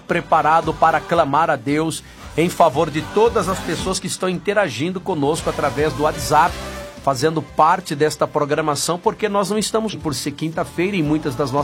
preparado para clamar a Deus em favor de todas as pessoas que estão interagindo conosco através do WhatsApp, fazendo parte desta programação, porque nós não estamos por ser quinta-feira em muitas das nossas